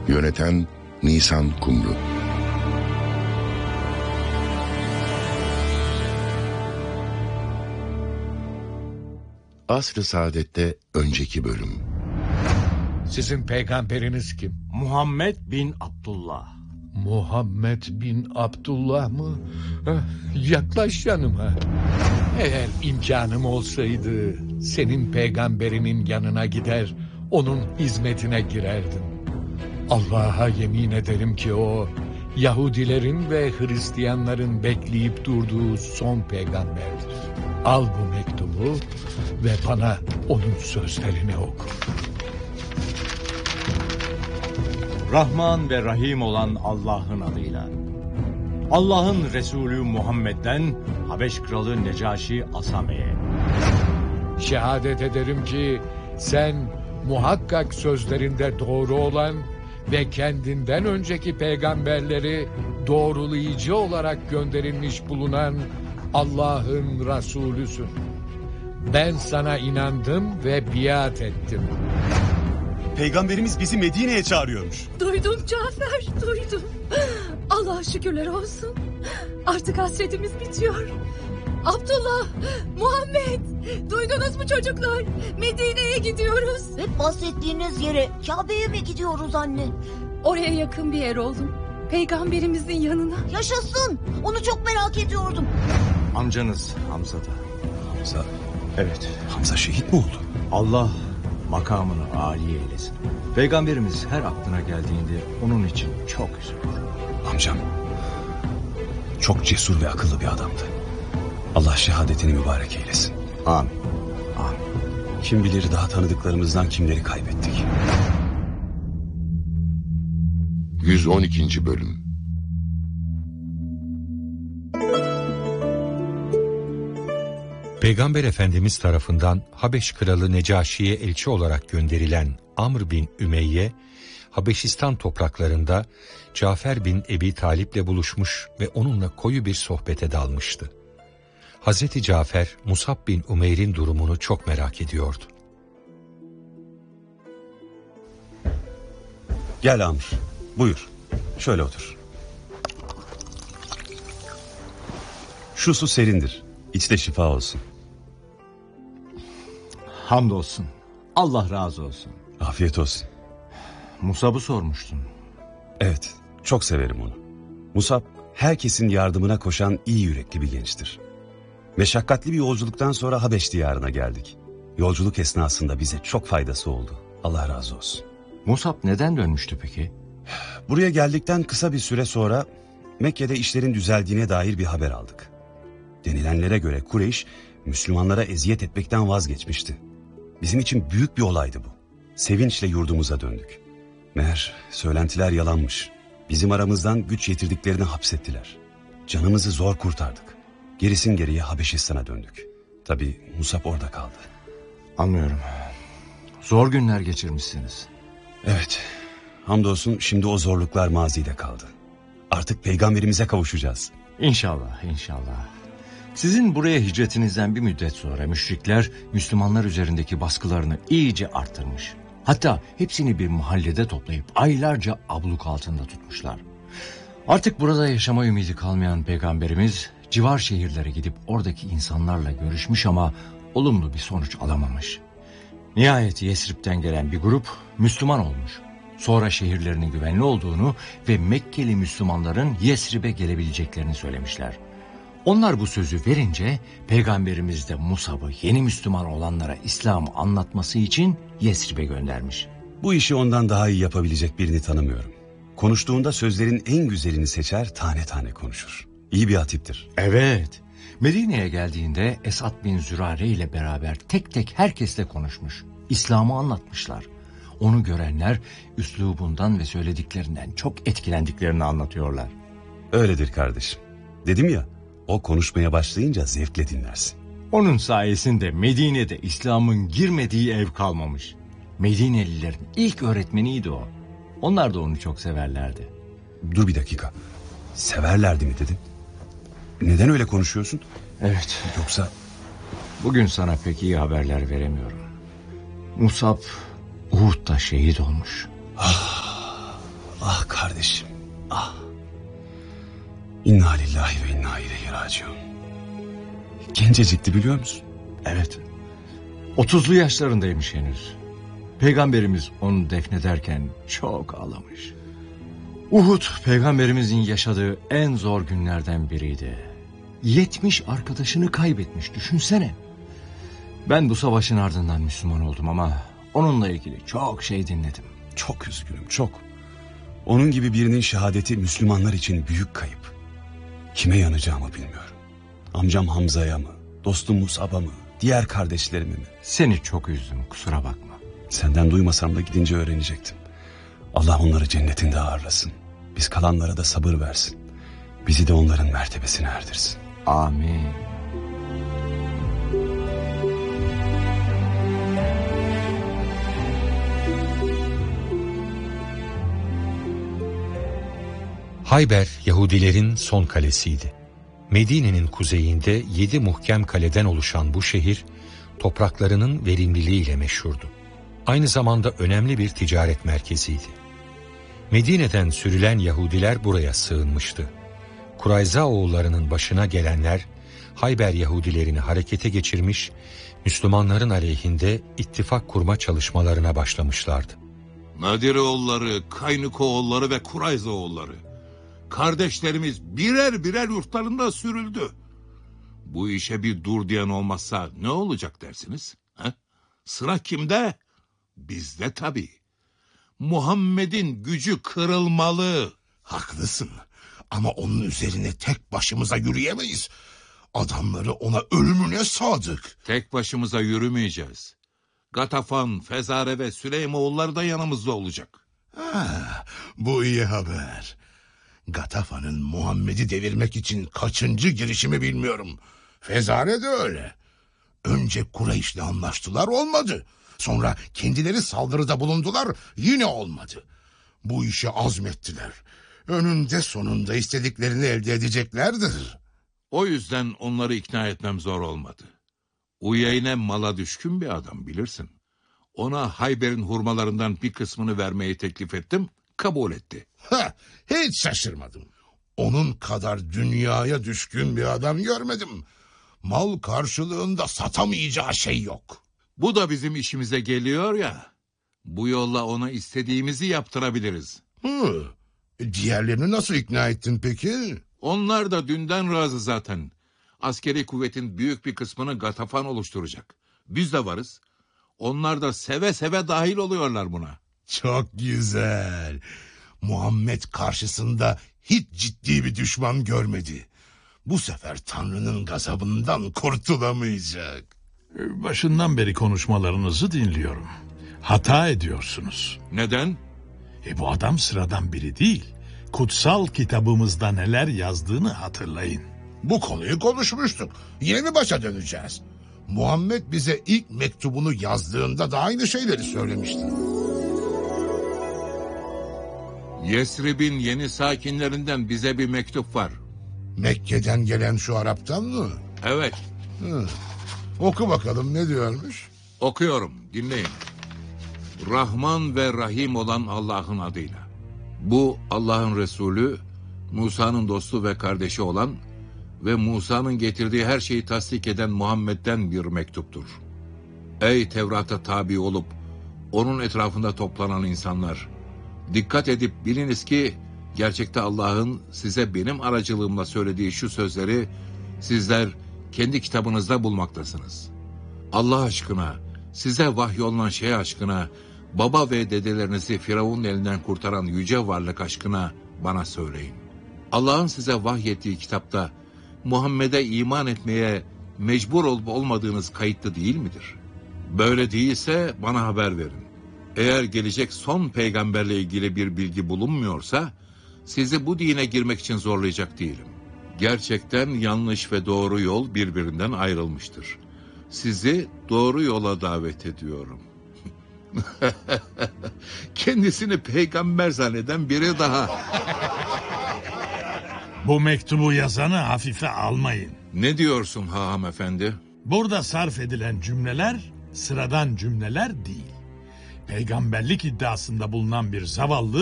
Yöneten Nisan Kumru. Asr-ı Saadet'te önceki bölüm. Sizin peygamberiniz kim? Muhammed bin Abdullah. Muhammed bin Abdullah mı? Yaklaş yanıma. Eğer imkanım olsaydı senin peygamberinin yanına gider, onun hizmetine girerdim. Allah'a yemin ederim ki o, Yahudilerin ve Hristiyanların bekleyip durduğu son peygamberdir. Al bu mektubu ve bana onun sözlerini oku. Rahman ve Rahim olan Allah'ın adıyla. Allah'ın Resulü Muhammed'den Habeş Kralı Necaşi Asame'ye. Şehadet ederim ki sen muhakkak sözlerinde doğru olan ve kendinden önceki peygamberleri doğrulayıcı olarak gönderilmiş bulunan Allah'ın Resulüsün. Ben sana inandım ve biat ettim. Peygamberimiz bizi Medine'ye çağırıyormuş. Duydum Cafer, duydum. Allah'a şükürler olsun. Artık hasretimiz bitiyor. Abdullah, Muhammed, duydunuz mu çocuklar? Medine'ye gidiyoruz. Hep bahsettiğiniz yere, Kabe'ye mi gidiyoruz anne? Oraya yakın bir yer oğlum. Peygamberimizin yanına. Yaşasın. Onu çok merak ediyordum. Amcanız Hamza da. Hamza? Evet. Hamza şehit mi oldu? Allah makamını âli eylesin. Peygamberimiz her aklına geldiğinde onun için çok üzülür. Amcam çok cesur ve akıllı bir adamdı. Allah şehadetini mübarek eylesin. Amin. Amin. Kim bilir daha tanıdıklarımızdan kimleri kaybettik. 112. bölüm. Peygamber Efendimiz tarafından Habeş Kralı Necaşi'ye elçi olarak gönderilen Amr bin Ümeyye, Habeşistan topraklarında Cafer bin Ebi Talip'le buluşmuş ve onunla koyu bir sohbete dalmıştı. Hazreti Cafer, Musab bin Umeyr'in durumunu çok merak ediyordu. Gel Amr, buyur. Şöyle otur. Şu su serindir. İçte şifa olsun. Hamdolsun. Allah razı olsun. Afiyet olsun. Musab'ı sormuştun. Evet, çok severim onu. Musab, herkesin yardımına koşan iyi yürekli bir gençtir. Meşakkatli bir yolculuktan sonra Habeş diyarına geldik. Yolculuk esnasında bize çok faydası oldu. Allah razı olsun. Musab neden dönmüştü peki? Buraya geldikten kısa bir süre sonra Mekke'de işlerin düzeldiğine dair bir haber aldık. Denilenlere göre Kureyş, Müslümanlara eziyet etmekten vazgeçmişti. Bizim için büyük bir olaydı bu. Sevinçle yurdumuza döndük. Meğer söylentiler yalanmış. Bizim aramızdan güç yetirdiklerini hapsettiler. Canımızı zor kurtardık. Gerisin geriye Habeşistan'a döndük. Tabii Musab orada kaldı. Anlıyorum. Zor günler geçirmişsiniz. Evet. Hamdolsun şimdi o zorluklar mazide kaldı. Artık peygamberimize kavuşacağız. İnşallah, inşallah. Sizin buraya hicretinizden bir müddet sonra müşrikler Müslümanlar üzerindeki baskılarını iyice arttırmış. Hatta hepsini bir mahallede toplayıp aylarca abluk altında tutmuşlar. Artık burada yaşama ümidi kalmayan peygamberimiz civar şehirlere gidip oradaki insanlarla görüşmüş ama olumlu bir sonuç alamamış. Nihayet Yesrib'den gelen bir grup Müslüman olmuş. Sonra şehirlerinin güvenli olduğunu ve Mekkeli Müslümanların Yesrib'e gelebileceklerini söylemişler. Onlar bu sözü verince Peygamberimiz de Musab'ı yeni Müslüman olanlara İslam'ı anlatması için Yesrib'e göndermiş. Bu işi ondan daha iyi yapabilecek birini tanımıyorum. Konuştuğunda sözlerin en güzelini seçer, tane tane konuşur. İyi bir hatiptir. Evet. Medine'ye geldiğinde Esad bin Zürare ile beraber tek tek herkesle konuşmuş. İslam'ı anlatmışlar. Onu görenler üslubundan ve söylediklerinden çok etkilendiklerini anlatıyorlar. Öyledir kardeşim. Dedim ya, o konuşmaya başlayınca zevkle dinlersin. Onun sayesinde Medine'de İslam'ın girmediği ev kalmamış. Medinelilerin ilk öğretmeniydi o. Onlar da onu çok severlerdi. Dur bir dakika. Severlerdi mi dedin? Neden öyle konuşuyorsun? Evet. Yoksa... Bugün sana pek iyi haberler veremiyorum. Musab Uhud'da şehit olmuş. İnna lillahi ve inna ileyhi raciun. Gencecikti biliyor musun? Evet. 30'lu yaşlarındaymış henüz. Peygamberimiz onu defnederken çok ağlamış. Uhud peygamberimizin yaşadığı en zor günlerden biriydi. 70 arkadaşını kaybetmiş, düşünsene. Ben bu savaşın ardından Müslüman oldum ama onunla ilgili çok şey dinledim. Çok üzgünüm, çok. Onun gibi birinin şehadeti Müslümanlar için büyük kayıp. Kime yanacağımı bilmiyorum. Amcam Hamza'ya mı, dostum Musab'a mı, diğer kardeşlerime mi? Seni çok üzdüm, kusura bakma. Senden duymasam da gidince öğrenecektim. Allah onları cennetinde ağırlasın. Biz kalanlara da sabır versin. Bizi de onların mertebesine erdirsin. Amin. Hayber Yahudilerin son kalesiydi. Medine'nin kuzeyinde 7 muhkem kaleden oluşan bu şehir topraklarının verimliliğiyle meşhurdu. Aynı zamanda önemli bir ticaret merkeziydi. Medine'den sürülen Yahudiler buraya sığınmıştı. Kurayza oğullarının başına gelenler Hayber Yahudilerini harekete geçirmiş, Müslümanların aleyhinde ittifak kurma çalışmalarına başlamışlardı. Nadiroğulları, Kaynıkoğulları ve Kurayzaoğulları. Kardeşlerimiz birer birer yurtlarında sürüldü. Bu işe bir dur diyen olmazsa ne olacak dersiniz? He? Sıra kimde? Bizde tabii. Muhammed'in gücü kırılmalı. Haklısın ama onun üzerine tek başımıza yürüyemeyiz. Adamları ona ölümüne sadık. Tek başımıza yürümeyeceğiz. Gatafan, Fezare ve Süleymoğulları da yanımızda olacak. Bu iyi haber. Gatafan'ın Muhammed'i devirmek için kaçıncı girişimi bilmiyorum. Fezare de öyle. Önce Kureyş'le anlaştılar, olmadı. Sonra kendileri saldırıda bulundular, yine olmadı. Bu işe azmettiler. Önünde sonunda istediklerini elde edeceklerdir. O yüzden onları ikna etmem zor olmadı. Uyeyne mala düşkün bir adam, bilirsin. Ona Hayber'in hurmalarından bir kısmını vermeyi teklif ettim, kabul etti. Hiç şaşırmadım. Onun kadar dünyaya düşkün bir adam görmedim. Mal karşılığında satamayacağı şey yok. Bu da bizim işimize geliyor ya. Bu yolla ona istediğimizi yaptırabiliriz. Diğerlerini nasıl ikna ettin peki? Onlar da dünden razı zaten. Askeri kuvvetin büyük bir kısmını Gatafan oluşturacak. Biz de varız. Onlar da seve seve dahil oluyorlar buna. Çok güzel. Muhammed karşısında hiç ciddi bir düşman görmedi. Bu sefer Tanrı'nın gazabından kurtulamayacak. Başından beri konuşmalarınızı dinliyorum. Hata ediyorsunuz. Neden? Bu adam sıradan biri değil. Kutsal kitabımızda neler yazdığını hatırlayın. Bu konuyu konuşmuştuk. Yine mi başa döneceğiz? Muhammed bize ilk mektubunu yazdığında da aynı şeyleri söylemişti. Yesrib'in yeni sakinlerinden bize bir mektup var. Mekke'den gelen şu Arap'tan mı? Evet. Oku bakalım, ne diyormuş? Okuyorum, dinleyin. Rahman ve Rahim olan Allah'ın adıyla. Bu Allah'ın Resulü, Musa'nın dostu ve kardeşi olan ve Musa'nın getirdiği her şeyi tasdik eden Muhammed'den bir mektuptur. Ey Tevrat'a tabi olup onun etrafında toplanan insanlar! Dikkat edip biliniz ki gerçekte Allah'ın size benim aracılığımla söylediği şu sözleri sizler kendi kitabınızda bulmaktasınız. Allah aşkına, size vahyolunan şey aşkına, baba ve dedelerinizi Firavun'un elinden kurtaran yüce varlık aşkına bana söyleyin. Allah'ın size vahyettiği kitapta Muhammed'e iman etmeye mecbur olup olmadığınız kayıtlı değil midir? Böyle değilse bana haber verin. Eğer gelecek son peygamberle ilgili bir bilgi bulunmuyorsa sizi bu dine girmek için zorlayacak değilim. Gerçekten yanlış ve doğru yol birbirinden ayrılmıştır. Sizi doğru yola davet ediyorum. Kendisini peygamber zanneden biri daha. Bu mektubu yazanı hafife almayın. Ne diyorsun Haham Efendi? Burada sarf edilen cümleler sıradan cümleler değil. Peygamberlik iddiasında bulunan bir zavallı